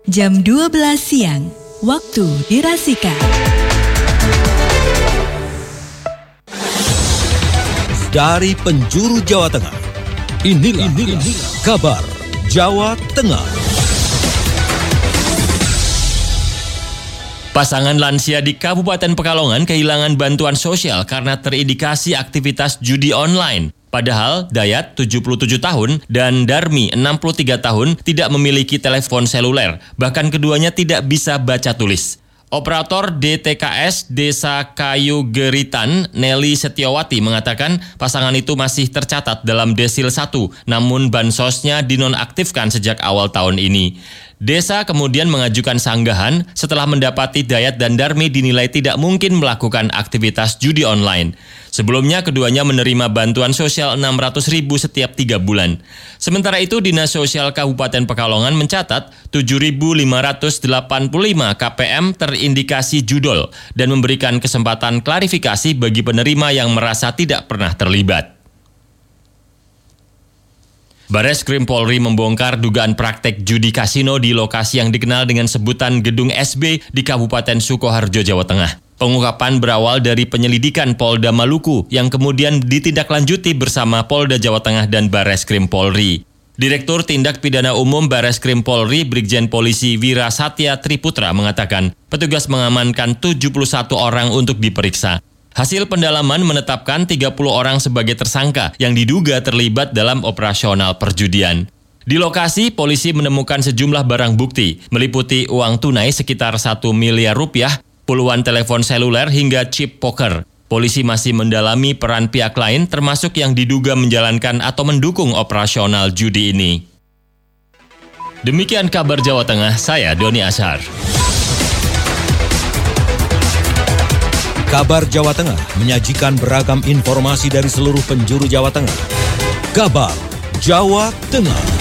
Jam 12 siang, waktu dirasika. Dari penjuru Jawa Tengah, inilah kabar Jawa Tengah. Pasangan lansia di Kabupaten Pekalongan kehilangan bantuan sosial karena terindikasi aktivitas judi online. Padahal Dayat 77 tahun dan Darmi 63 tahun tidak memiliki telepon seluler, bahkan keduanya tidak bisa baca tulis. Operator DTKS Desa Kayu Geritan, Nelly Setiawati mengatakan pasangan itu masih tercatat dalam Desil 1, namun bansosnya dinonaktifkan sejak awal tahun ini. Desa kemudian mengajukan sanggahan setelah mendapati Dayat dan Darmi dinilai tidak mungkin melakukan aktivitas judi online. Sebelumnya keduanya menerima bantuan sosial 600.000 setiap 3 bulan. Sementara itu Dinas Sosial Kabupaten Pekalongan mencatat 7.585 KPM terindikasi judol dan memberikan kesempatan klarifikasi bagi penerima yang merasa tidak pernah terlibat. Bareskrim Polri membongkar dugaan praktek judi kasino di lokasi yang dikenal dengan sebutan Gedung SB di Kabupaten Sukoharjo, Jawa Tengah. Pengungkapan berawal dari penyelidikan Polda Maluku yang kemudian ditindaklanjuti bersama Polda Jawa Tengah dan Bareskrim Polri. Direktur Tindak Pidana Umum Bareskrim Polri Brigjen Polisi Wira Satya Triputra mengatakan petugas mengamankan 71 orang untuk diperiksa. Hasil pendalaman menetapkan 30 orang sebagai tersangka yang diduga terlibat dalam operasional perjudian. Di lokasi, polisi menemukan sejumlah barang bukti, meliputi uang tunai sekitar 1 miliar rupiah, puluhan telepon seluler hingga chip poker. Polisi masih mendalami peran pihak lain termasuk yang diduga menjalankan atau mendukung operasional judi ini. Demikian kabar Jawa Tengah, saya Doni Ashar. Kabar Jawa Tengah menyajikan beragam informasi dari seluruh penjuru Jawa Tengah. Kabar Jawa Tengah.